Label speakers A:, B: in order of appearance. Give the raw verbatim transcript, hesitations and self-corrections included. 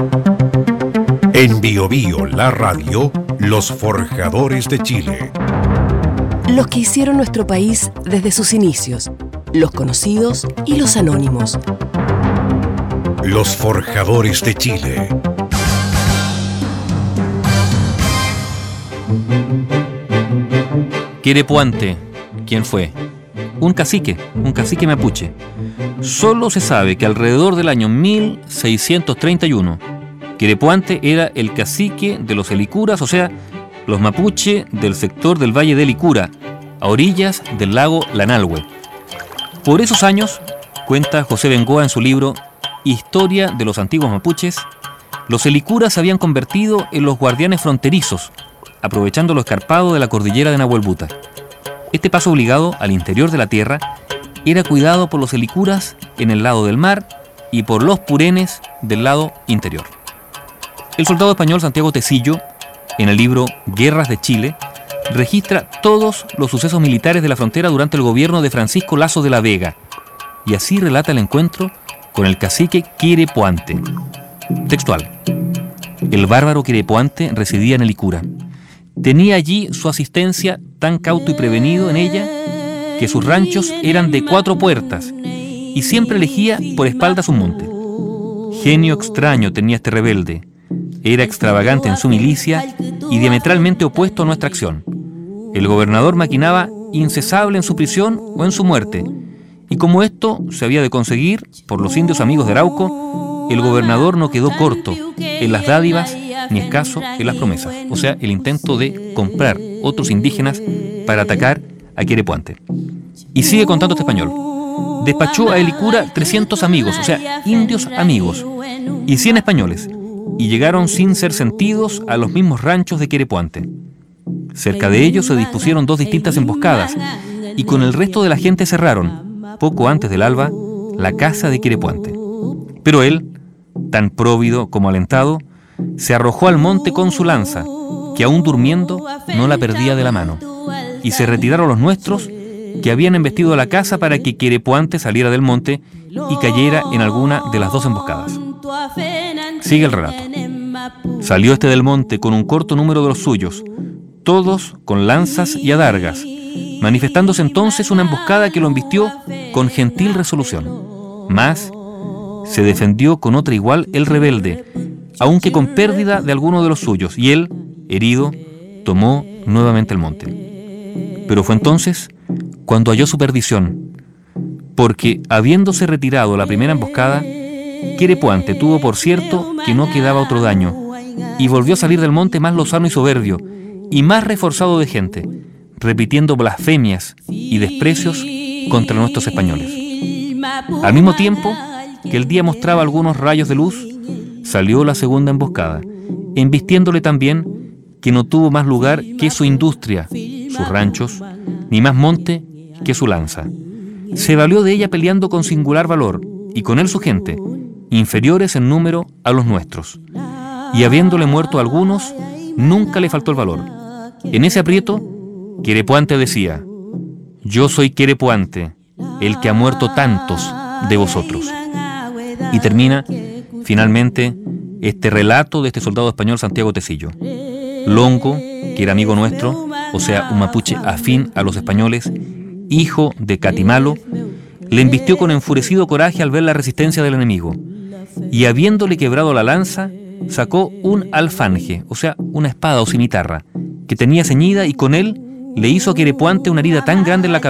A: En Bio Bio, la radio, los forjadores de Chile.
B: Los que hicieron nuestro país desde sus inicios, los conocidos y los anónimos.
A: Los forjadores de Chile.
C: Querepuante, ¿quién fue? Un cacique, un cacique mapuche. Solo se sabe que alrededor del año mil seiscientos treinta y uno, Querepuante era el cacique de los helicuras, o sea, los mapuche del sector del Valle de Licura, a orillas del lago Lanalhue. Por esos años, cuenta José Bengoa en su libro Historia de los antiguos mapuches, los helicuras se habían convertido en los guardianes fronterizos, aprovechando lo escarpado de la cordillera de Nahuelbuta. Este paso obligado al interior de la tierra era cuidado por los helicuras en el lado del mar y por los purenes del lado interior. El soldado español Santiago Tecillo, en el libro Guerras de Chile, registra todos los sucesos militares de la frontera durante el gobierno de Francisco Lazo de la Vega, y así relata el encuentro con el cacique Querepuante. Textual: el bárbaro Querepuante residía en Helicura. Tenía allí su asistencia tan cauto y prevenido en ella que sus ranchos eran de cuatro puertas y siempre elegía por espaldas un monte. Genio extraño tenía este rebelde. Era extravagante en su milicia y diametralmente opuesto a nuestra acción. El gobernador maquinaba incesable en su prisión o en su muerte, y como esto se había de conseguir por los indios amigos de Arauco, el gobernador no quedó corto en las dádivas ni escaso en las promesas, o sea, el intento de comprar otros indígenas para atacar a Querepuante. Y sigue contando este español: despachó a Helicura trescientos amigos, o sea, indios amigos, y cien españoles, y llegaron sin ser sentidos a los mismos ranchos de Querepuante. Cerca de ellos se dispusieron dos distintas emboscadas, y con el resto de la gente cerraron, poco antes del alba, la casa de Querepuante. Pero él, tan próvido como alentado, se arrojó al monte con su lanza, que aún durmiendo no la perdía de la mano, y se retiraron los nuestros, que habían embestido la casa para que Querepuante saliera del monte y cayera en alguna de las dos emboscadas. Sigue el relato. Salió este del monte con un corto número de los suyos, todos con lanzas y adargas, manifestándose entonces una emboscada que lo embistió con gentil resolución. Mas se defendió con otra igual el rebelde, aunque con pérdida de alguno de los suyos, y él, herido, tomó nuevamente el monte. Pero fue entonces cuando halló su perdición, porque habiéndose retirado la primera emboscada, Querepuante tuvo por cierto que no quedaba otro daño, y volvió a salir del monte más lozano y soberbio, y más reforzado de gente, repitiendo blasfemias y desprecios contra nuestros españoles. Al mismo tiempo que el día mostraba algunos rayos de luz, salió la segunda emboscada, embistiéndole también que no tuvo más lugar que su industria, sus ranchos, ni más monte que su lanza. Se valió de ella peleando con singular valor, y con él su gente, inferiores en número a los nuestros. Y habiéndole muerto a algunos, nunca le faltó el valor. En ese aprieto, Querepuante decía: yo soy Querepuante, el que ha muerto tantos de vosotros. Y termina, finalmente, este relato de este soldado español Santiago Tecillo. Longo, que era amigo nuestro, o sea, un mapuche afín a los españoles, hijo de Catimalo, le embistió con enfurecido coraje al ver la resistencia del enemigo, y habiéndole quebrado la lanza, sacó un alfanje, o sea, una espada o cimitarra, que tenía ceñida, y con él le hizo a Querepuante una herida tan grande en la cabeza